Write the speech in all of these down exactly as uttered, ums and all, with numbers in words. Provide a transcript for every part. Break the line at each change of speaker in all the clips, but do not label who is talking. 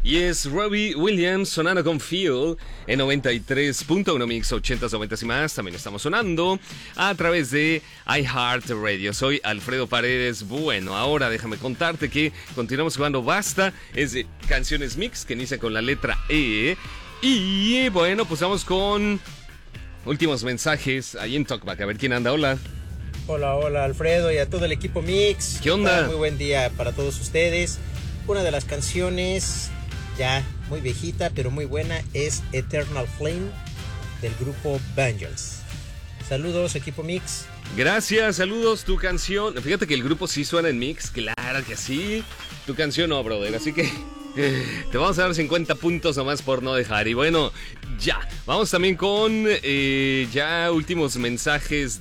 Y es Robbie Williams sonando con Feel en noventa y tres punto uno Mix ochentas, noventas y más. También estamos sonando a través de iHeartRadio. Soy Alfredo Paredes. Bueno, ahora déjame contarte que continuamos jugando Basta. Es de canciones mix que inicia con la letra E. Y bueno, pues vamos con últimos mensajes ahí en Talkback. A ver quién anda. Hola.
Hola, hola Alfredo y a todo el equipo Mix.
¿Qué onda?
Muy buen día para todos ustedes. Una de las canciones ya muy viejita pero muy buena es Eternal Flame del grupo Vangelis. Saludos equipo Mix.
Gracias, saludos, tu canción. Fíjate que el grupo sí suena en Mix, claro que sí. Tu canción no, brother, así que te vamos a dar cincuenta puntos nomás por no dejar. Y bueno, ya, vamos también con eh, ya últimos mensajes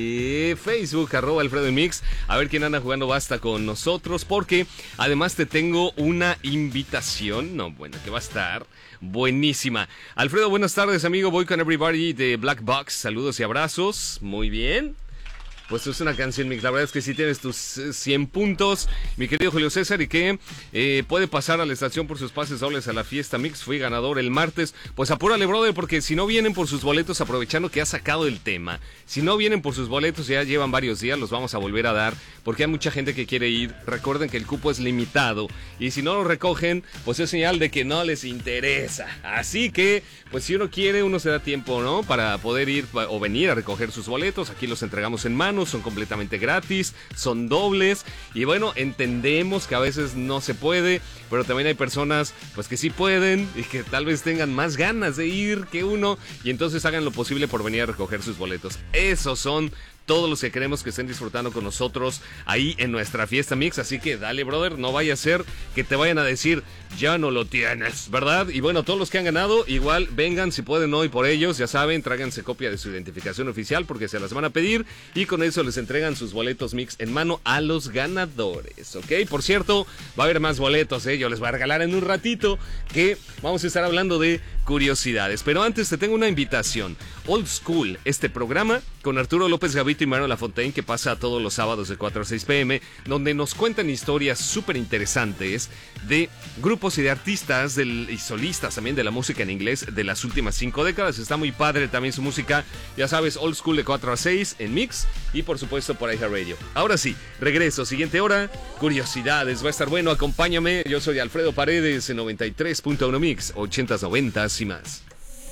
de Facebook, arroba Alfredo en Mix. A ver quién anda jugando Basta con nosotros, porque además te tengo una invitación, no, bueno, que va a estar buenísima. Alfredo, buenas tardes, amigo, voy con Everybody de Black Box, saludos y abrazos, muy bien. Pues es una canción mix, la verdad es que sí tienes tus cien puntos, mi querido Julio César, y que eh, puede pasar a la estación por sus pases dobles a la fiesta mix, fui ganador el martes. Pues apúrale, brother, porque si no vienen por sus boletos, aprovechando que ha sacado el tema, si no vienen por sus boletos, ya llevan varios días, los vamos a volver a dar, porque hay mucha gente que quiere ir. Recuerden que el cupo es limitado, y si no lo recogen, pues es señal de que no les interesa. Así que, pues si uno quiere, uno se da tiempo, ¿no?, para poder ir o venir a recoger sus boletos. Aquí los entregamos en mano, son completamente gratis, son dobles, y bueno, entendemos que a veces no se puede, pero también hay personas pues que sí pueden y que tal vez tengan más ganas de ir que uno, y entonces hagan lo posible por venir a recoger sus boletos. Esos son todos los que queremos que estén disfrutando con nosotros ahí en nuestra fiesta mix, así que dale, brother, no vaya a ser que te vayan a decir, ya no lo tienes, ¿verdad? Y bueno, todos los que han ganado, igual vengan si pueden hoy por ellos, ya saben, tráiganse copia de su identificación oficial porque se las van a pedir, y con eso les entregan sus boletos mix en mano a los ganadores, ¿ok? Por cierto, va a haber más boletos, ¿eh? Yo les voy a regalar en un ratito, que vamos a estar hablando de curiosidades, pero antes te tengo una invitación. Old School, este programa con Arturo López Gavito y Mario Lafontaine, que pasa todos los sábados de cuatro a seis pm, donde nos cuentan historias súper interesantes de grupos y de artistas del, y solistas también de la música en inglés de las últimas cinco décadas. Está muy padre también su música, ya sabes, Old School de cuatro a seis en Mix y por supuesto por iHeartRadio. Ahora sí, regreso, siguiente hora, curiosidades, va a estar bueno, acompáñame. Yo soy Alfredo Paredes en noventa y tres punto uno Mix, ochentas, noventas y más.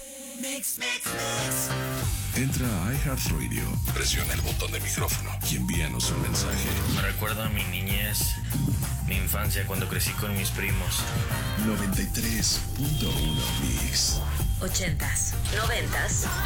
Mix, mix, mix.
Entra a iHeartRadio, presiona el botón de micrófono y envíanos un mensaje.
Me recuerda a mi niñez, mi infancia cuando crecí con mis primos.
noventa y tres punto uno Mix.
Ochentas, noventas